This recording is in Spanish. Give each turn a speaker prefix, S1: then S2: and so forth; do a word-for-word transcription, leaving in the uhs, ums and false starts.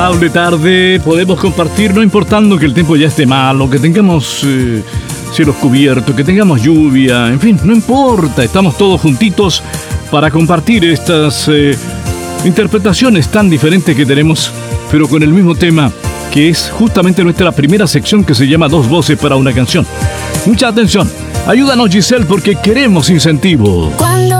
S1: agradable tarde podemos compartir, no importando que el tiempo ya esté malo, que tengamos eh, cielos cubiertos, que tengamos lluvia, en fin, no importa, estamos todos juntitos para compartir estas eh, interpretaciones tan diferentes que tenemos, pero con el mismo tema, que es justamente nuestra primera sección que se llama Dos Voces para una Canción. Mucha atención, ayúdanos Giselle porque queremos incentivo.
S2: Cuando